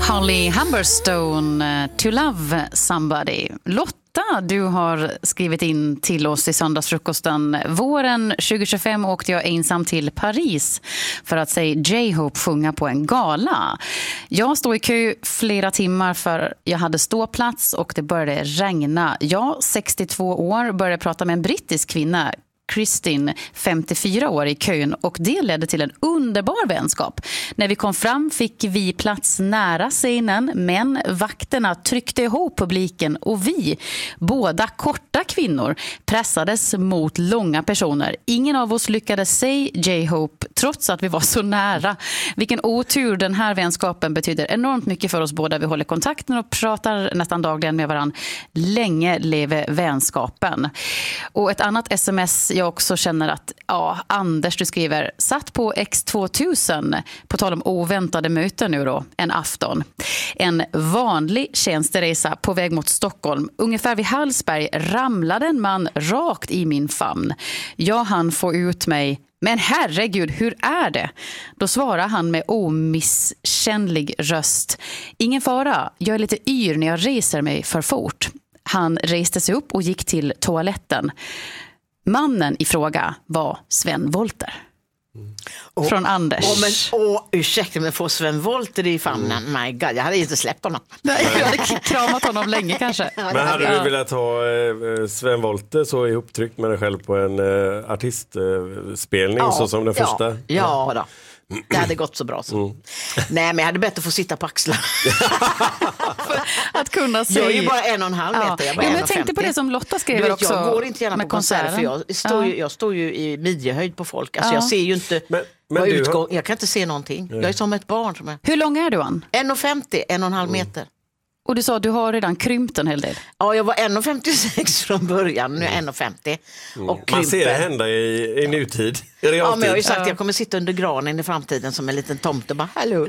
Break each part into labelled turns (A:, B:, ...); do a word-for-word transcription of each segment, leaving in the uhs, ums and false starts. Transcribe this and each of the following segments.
A: Holly Humberstone, To Love Somebody. Lotta, du har skrivit in till oss i söndagsfrukosten. Våren tjugo tjugofem åkte jag ensam till Paris för att se J-Hope sjunga på en gala. Jag stod i kö flera timmar för jag hade ståplats och det började regna. Jag, sextiotvå år, började prata med en brittisk kvinna, Kristin, femtiofyra år, i kön, och det ledde till en underbar vänskap. När vi kom fram fick vi plats nära scenen, men vakterna tryckte ihop publiken och vi, båda korta kvinnor, pressades mot långa personer. Ingen av oss lyckades se J-Hope trots att vi var så nära. Vilken otur, den här vänskapen betyder enormt mycket för oss båda. Vi håller kontakten och pratar nästan dagligen med varandra. Länge leve vänskapen. Och ett annat sms jag också känner att, ja, Anders, du skriver, satt på X tvåtusen, på tal om oväntade möten nu då, en afton. En vanlig tjänsteresa på väg mot Stockholm. Ungefär vid Hallsberg ramlade en man rakt i min famn. Jag hann få ut mig: men herregud, hur är det? Då svarar han med omisskännlig röst: ingen fara, jag är lite yr när jag reser mig för fort. Han reste sig upp och gick till toaletten. Mannen i fråga var Sven Wollter. Mm. Från Anders.
B: Åh, men, åh, ursäkta, men få Sven Wollter i famnen. Mm. My God, jag hade inte släppt honom.
A: Nej, jag hade kramat honom länge kanske.
C: Men hade du velat ha eh, Sven Wollter så ihoptryckt med dig själv på en eh, artistspelning eh, ja, så som den
B: ja,
C: första?
B: Ja, då. Det hade gått så bra så. Mm. Nej, men jag hade bättre få sitta på axlar.
A: Att kunna se.
B: Jag är ju bara en och en halv meter.
A: Ja. Jag, ja, men jag tänkte på det som Lotta skrev vet, också.
B: Jag går inte gärna på konserter för jag står, ju, jag står ju i midjehöjd på folk. Alltså ja. Jag ser ju inte men, men du utgång. Har... Jag kan inte se någonting. Jag är som ett barn. Som är...
A: Hur lång är du, Ann?
B: en komma femtio, en och en halv meter.
A: Och du sa att du har redan krympt en hel del.
B: Ja, jag var en komma femtiosex från början, nu är jag en komma femtio.
C: Mm. Och man ser det hända i, i nutid, i realtid.
B: Ja, men jag har ju sagt att jag kommer sitta under granen i framtiden som en liten tomte. Bara, hallå.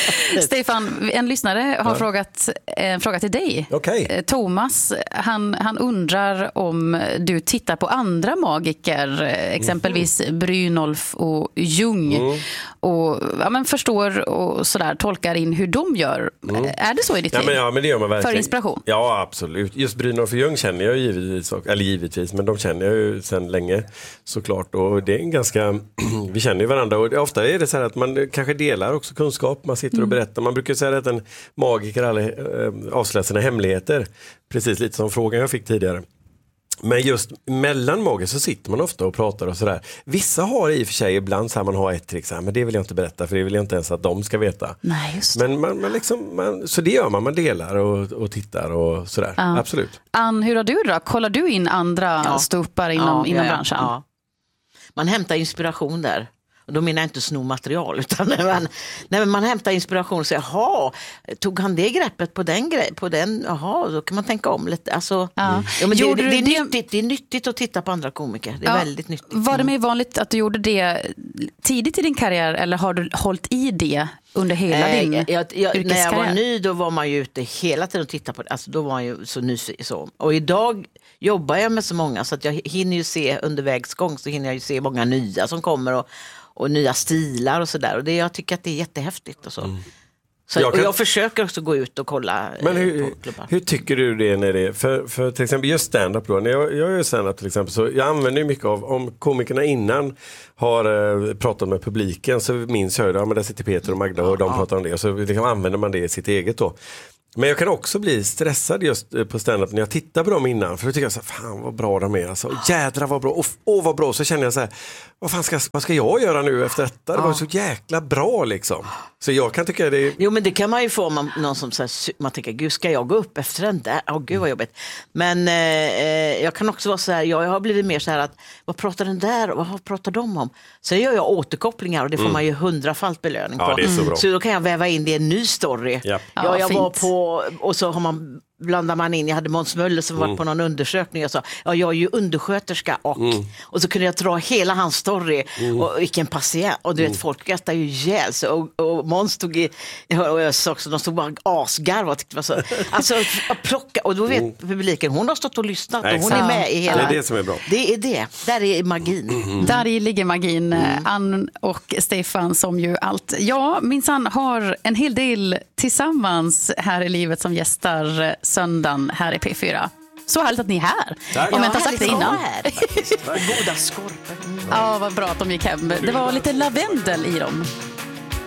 A: Stefan, en lyssnare har ja. frågat en fråga till dig.
C: Okay.
A: Thomas, han, han undrar om du tittar på andra magiker, exempelvis mm. Brynolf och Jung. Mm. Och ja, men förstår och sådär, tolkar in hur de gör. Mm. Är det så i ditt
C: ja,
A: liv?
C: Men ja, men det gör man verkligen.
A: För inspiration?
C: Ja, absolut. Just Brynolf och Jung känner jag givetvis, eller givetvis, men de känner jag ju sedan länge såklart. Och det är en ganska, vi känner ju varandra. Och ofta är det så här att man kanske delar också kunskap. Man sitter och berättar. Man brukar säga att en magiker aldrig äh, avslöjar sina hemligheter. Precis lite som frågan jag fick tidigare. Men just mellan magen så sitter man ofta och pratar och sådär. Vissa har i och för sig ibland så här, man har ett trick så här, men det vill jag inte berätta för det vill jag inte ens att de ska veta.
A: Nej, just det.
C: Men man, man liksom, man, så det gör man, man delar och, och tittar och sådär, ja. Absolut.
A: Ann, hur har du då? Kollar du in andra ja. ståuppare inom, ja, inom
B: ja,
A: branschen?
B: Ja. Man hämtar inspiration där. Och då menar jag inte sno material utan när man, när man hämtar inspiration och säger, jaha, tog han det greppet på den grej, på den, jaha, då kan man tänka om lite. Alltså, ja. Ja, men det, det, det, är det... Nyttigt, det är nyttigt att titta på andra komiker. Det är ja. väldigt nyttigt.
A: Var det mer vanligt att du gjorde det tidigt i din karriär eller har du hållit i det under hela eh, din
B: jag, jag, När jag var
A: karriär?
B: ny då var man ju ute hela tiden och tittade på det. Alltså, då var man ju så nyfiken. Så. Och idag jobbar jag med så många så att jag hinner ju se under vägsgång så hinner jag ju se många nya som kommer och och nya stilar och sådär. Och det, jag tycker att det är jättehäftigt och så. Mm. Så jag, kan... och jag försöker också gå ut och kolla.
C: Men hur,
B: på klubbar.
C: Hur tycker du det när det är? För, för till exempel just stand-up då. När jag, jag gör stand-up till exempel så jag använder ju mycket av, om komikerna innan har eh, pratat med publiken så minns jag ju, ja men där sitter Peter och Magda och ja, de ja. pratar om det. Och så liksom använder man det i sitt eget då. Men jag kan också bli stressad just på stand-up när jag tittar på dem innan. För då tycker jag så här, fan vad bra de är. Alltså, jädra vad bra. Åh oh, vad bra. Så känner jag så här, vad fan ska, vad ska jag göra nu efter detta? Det var så jäkla bra liksom. Så jag kan tycka det är...
B: Jo men det kan man ju få om man, någon som så här, man tänker, gud ska jag gå upp efter den där? Åh oh, gud vad jobbigt. Men eh, jag kan också vara så här, jag har blivit mer så här att, vad pratar den där och vad pratar de om? Så gör jag återkopplingar och det får mm. man ju hundrafalt belöning på.
C: Ja, det är så bra.
B: Så då kan jag väva in det i en ny story. Yep.
A: Ja,
B: ja, jag
A: fint.
B: var på, och så har man blandar man in, jag hade Måns Möller som mm. var på någon undersökning och sa, ja jag är ju undersköterska och mm. och så kunde jag dra hela hans story mm. och vilken patient och du vet mm. folk gastar ju ihjäl sig och, och Måns stod i och jag sa också, de stod bara asgarv och tyckte var så, alltså att plocka och då vet mm. publiken, hon har stått och lyssnat och hon är med i hela,
C: det är det som är bra.
B: Det är det, där är magin.
A: Mm. Där ligger magin, mm. Ann och Stefan som ju allt. Ja, minsann har en hel del tillsammans här i livet som gästar söndagen här i P fyra. Så härligt att ni är här.
C: Tack.
A: Om jag inte har
B: Ja,
A: sagt det
B: härligt
A: innan.
B: att vara här. Goda skorpor. Mm.
A: Ja, vad bra att de gick hem. Det var lite lavendel i dem.